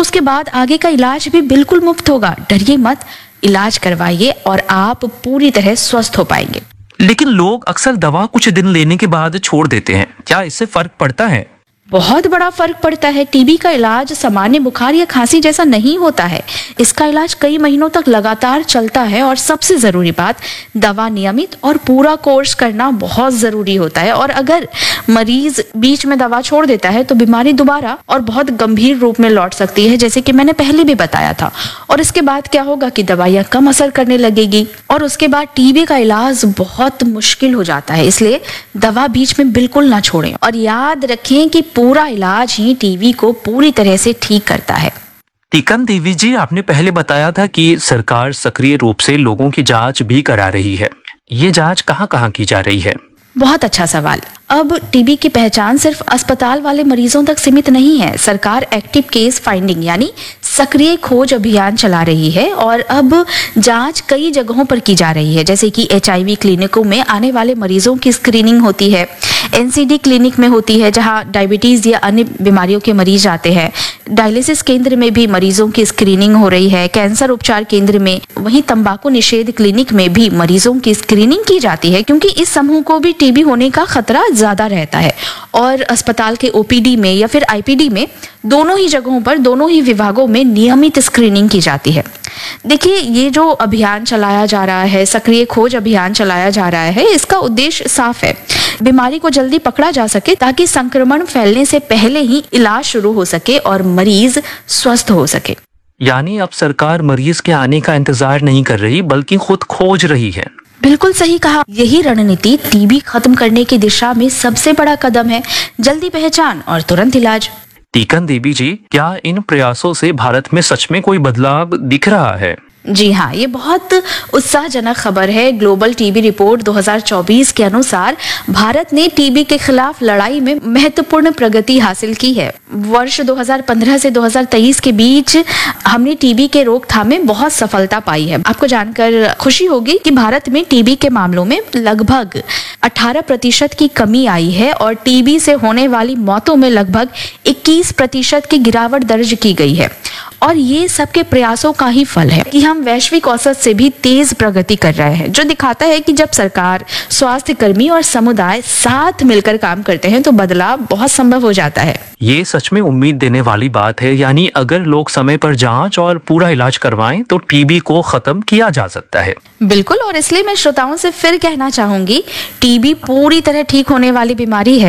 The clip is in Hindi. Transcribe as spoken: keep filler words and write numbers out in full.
उसके बाद आगे का इलाज भी बिल्कुल मुफ्त होगा। डरिए मत, इलाज करवाइए और आप पूरी तरह स्वस्थ हो पाएंगे। लेकिन लोग अक्सर दवा कुछ दिन लेने के बाद छोड़ देते हैं, क्या इससे फर्क पड़ता है? बहुत बड़ा फर्क पड़ता है। टीबी का इलाज सामान्य बुखार या खांसी जैसा नहीं होता है। इसका इलाज कई महीनों तक लगातार चलता है और सबसे जरूरी बात, दवा नियमित और पूरा कोर्स करना बहुत जरूरी होता है। और अगर मरीज बीच में दवा छोड़ देता है तो बीमारी दोबारा और बहुत गंभीर रूप में लौट सकती है, जैसे कि मैंने पहले भी बताया था। और इसके बाद क्या होगा कि दवाइयां कम असर करने लगेगी और उसके बाद टीबी का इलाज बहुत मुश्किल हो जाता है। इसलिए दवा बीच में बिल्कुल ना छोड़ें और याद रखें कि पूरा इलाज ही टीबी को पूरी तरह से ठीक करता है। टीकम देवी जी, आपने पहले बताया था कि सरकार सक्रिय रूप से लोगों की जांच भी करा रही है। ये जांच कहाँ कहाँ की जा रही है? बहुत अच्छा सवाल। अब टीबी की पहचान सिर्फ अस्पताल वाले मरीजों तक सीमित नहीं है। सरकार एक्टिव केस फाइंडिंग यानी सक्रिय खोज अभियान चला रही है और अब जांच कई जगहों पर की जा रही है, जैसे कि एचआईवी क्लिनिकों में आने वाले मरीजों की स्क्रीनिंग होती है, एनसीडी क्लिनिक में होती है जहां डायबिटीज या अन्य बीमारियों के मरीज आते हैं, डायलिसिस केंद्र में भी मरीजों की स्क्रीनिंग हो रही है, कैंसर उपचार केंद्र में, वहीं तंबाकू निषेध क्लिनिक में भी मरीजों की स्क्रीनिंग की जाती है, क्योंकि इस समूह को भी टीबी होने का खतरा ज्यादा रहता है। और अस्पताल के ओपीडी में या फिर आईपीडी में, दोनों ही जगहों पर, दोनों ही विभागों में नियमित स्क्रीनिंग की जाती है। देखिए, ये जो अभियान चलाया जा रहा है, सक्रिय खोज अभियान चलाया जा रहा है, इसका उद्देश्य साफ है, बीमारी को जल्दी पकड़ा जा सके ताकि संक्रमण फैलने से पहले ही इलाज शुरू हो सके और मरीज स्वस्थ हो सके। यानी अब सरकार मरीज के आने का इंतजार नहीं कर रही बल्कि खुद खोज रही है। बिल्कुल सही कहा। यही रणनीति टीबी खत्म करने की दिशा में सबसे बड़ा कदम है। जल्दी पहचान और तुरंत इलाज। टीकम देवी जी, क्या इन प्रयासों से भारत में सच में कोई बदलाव दिख रहा है? जी हाँ, ये बहुत उत्साहजनक खबर है। ग्लोबल टीबी रिपोर्ट दो हज़ार चौबीस के अनुसार भारत ने टीबी के खिलाफ लड़ाई में महत्वपूर्ण प्रगति हासिल की है। वर्ष दो हज़ार पंद्रह से दो हज़ार तेईस के बीच हमने टीबी के रोकथाम में बहुत सफलता पाई है। आपको जानकर खुशी होगी कि भारत में टीबी के मामलों में लगभग अठारह प्रतिशत की कमी आई है और टीबी से होने वाली मौतों में लगभग इक्कीस प्रतिशत की गिरावट दर्ज की गई है। और ये सबके प्रयासों का ही फल है कि हम वैश्विक औसत से भी तेज प्रगति कर रहे हैं, जो दिखाता है कि जब सरकार, स्वास्थ्य कर्मी और समुदाय साथ मिलकर काम करते हैं तो बदलाव बहुत संभव हो जाता है। ये सच में उम्मीद देने वाली बात है। यानी अगर लोग समय पर जांच और पूरा इलाज करवाएं तो टीबी को खत्म किया जा सकता है। बिल्कुल, और इसलिए मैं श्रोताओं से फिर कहना चाहूंगी, टीबी पूरी तरह ठीक होने वाली बीमारी है।